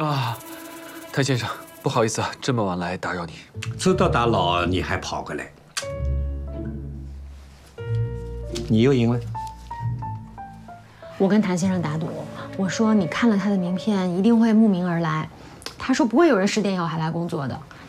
啊，谭先生，不好意思啊，这么晚来打扰你。 知道打扰你还跑过来，你又赢了。 我跟谭先生打赌，我说你看了他的名片一定会慕名而来，他说不会有人10点以后还来工作的。